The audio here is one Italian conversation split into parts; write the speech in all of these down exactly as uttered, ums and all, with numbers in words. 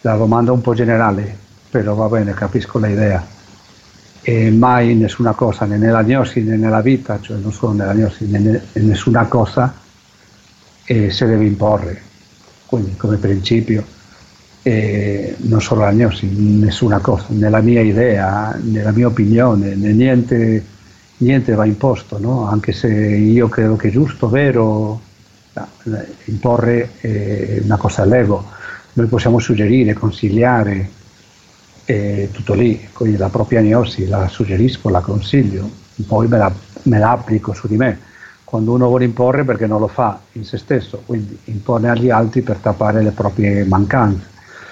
la domanda è un po' generale, però va bene, capisco l'idea. E mai nessuna cosa, né nella diagnosi né nella vita, cioè non solo nella diagnosi, né nessuna cosa eh, si deve imporre. Quindi come principio, eh, non solo la diagnosi, nessuna cosa, nella mia idea, nella mia opinione, né niente, niente va imposto, no? Anche se io credo che è giusto, vero, no, imporre è una cosa all'ego. Noi possiamo suggerire, consigliare, e tutto lì, quindi la propria diagnosi la suggerisco, la consiglio, poi me la, me la applico su di me. Quando uno vuole imporre perché non lo fa in se stesso, quindi impone agli altri per tappare le proprie mancanze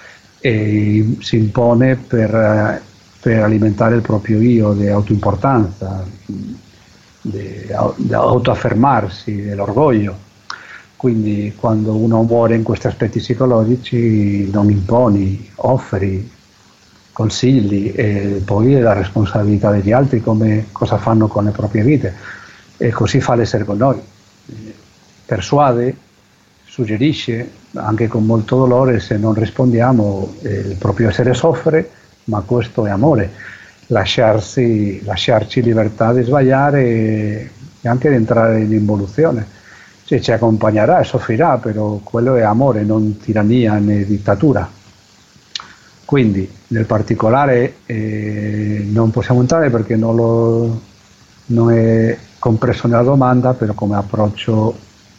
e si impone per, per alimentare il proprio io di autoimportanza, di, di autoaffermarsi, dell'orgoglio. Quindi quando uno muore in questi aspetti psicologici non imponi, offri, consigli, e poi è la responsabilità degli altri come cosa fanno con le proprie vite, e così fa l'essere con noi, persuade, suggerisce anche con molto dolore. Se non rispondiamo eh, il proprio essere soffre, ma questo è amore, lasciarsi, lasciarci libertà di sbagliare e anche di entrare in involuzione, cioè, ci accompagnerà e soffrirà, però quello è amore, non tirannia né dittatura. Quindi nel particolare eh, non possiamo entrare perché non, lo, non è compreso nella domanda, però come approccio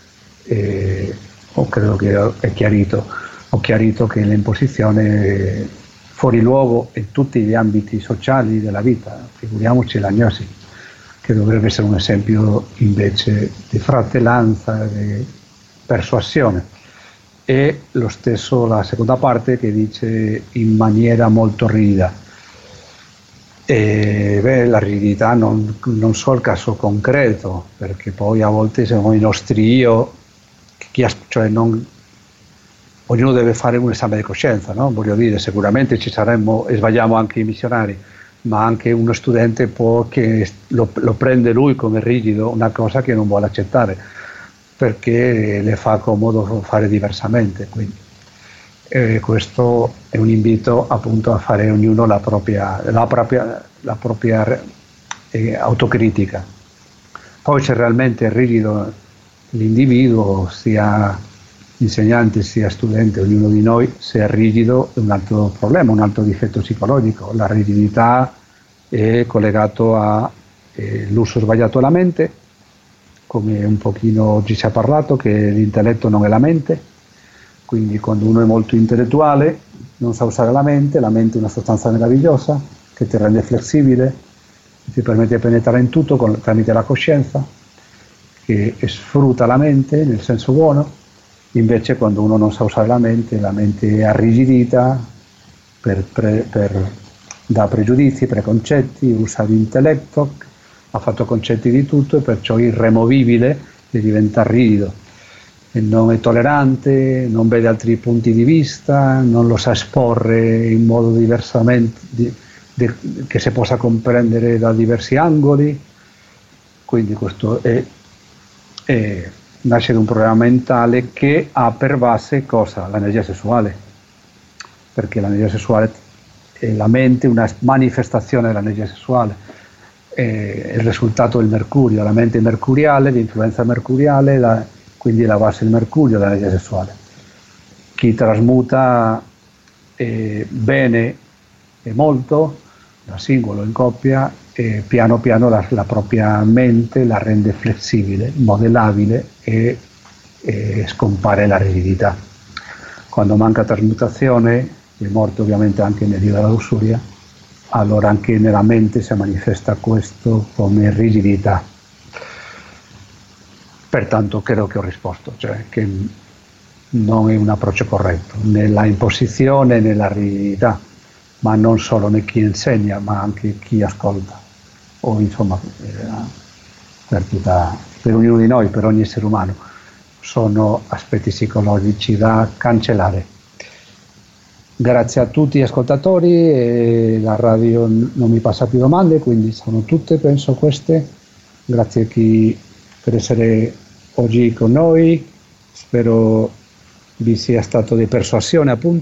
eh, oh, credo che è chiarito, ho chiarito che l'imposizione è fuori luogo in tutti gli ambiti sociali della vita, figuriamoci la diagnosi, che dovrebbe essere un esempio invece di fratellanza, di persuasione. E lo stesso la seconda parte che dice in maniera molto rigida. E, beh, la rigidità non, non so il caso concreto, perché poi a volte siamo i nostri io, chi, cioè non, ognuno deve fare un esame di coscienza, no? Voglio dire, sicuramente ci saremmo e sbagliamo anche i missionari, ma anche uno studente può che lo, lo prende lui come rigido, una cosa che non vuole accettare perché le fa comodo fare diversamente. Quindi eh, questo è un invito appunto a fare ognuno la propria, la propria, la propria eh, autocritica. Poi se realmente è rigido l'individuo, sia insegnante sia studente, ognuno di noi, se è rigido è un altro problema, un altro difetto psicologico. La rigidità è collegato all'uso eh, sbagliato della mente, come un pochino oggi si è parlato, che l'intelletto non è la mente, quindi quando uno è molto intellettuale non sa usare la mente, la mente è una sostanza meravigliosa che ti rende flessibile, ti permette di penetrare in tutto con, tramite la coscienza, che sfrutta la mente nel senso buono. Invece quando uno non sa usare la mente, la mente è arrigidita per, per, per, da pregiudizi, preconcetti, usa l'intelletto, ha fatto concetti di tutto e perciò irremovibile e diventa rigido, e non è tollerante, non vede altri punti di vista, non lo sa esporre in modo diversamente di, di, che si possa comprendere da diversi angoli. Quindi questo è, è, nasce da un problema mentale che ha per base cosa? L'energia sessuale, perché l'energia sessuale è la mente, una manifestazione dell'energia sessuale. È il risultato del mercurio, la mente mercuriale, l'influenza mercuriale, la, quindi la base del mercurio dell'energia sessuale. Chi trasmuta eh, bene e molto, da singolo, in coppia, e piano piano la, la propria mente la rende flessibile, modellabile e, e scompare la rigidità. Quando manca trasmutazione, è morto ovviamente anche nel dio della lussuria, allora anche nella mente si manifesta questo come rigidità. Pertanto credo che ho risposto, cioè che non è un approccio corretto nella imposizione, nella rigidità, ma non solo né chi insegna, ma anche chi ascolta, o insomma per, tutta, per ognuno di noi, per ogni essere umano. Sono aspetti psicologici da cancellare. Grazie a tutti gli ascoltatori, e la radio non mi passa più domande, quindi sono tutte, penso, queste. Grazie a chi per essere oggi con noi, spero vi sia stato di persuasione appunto.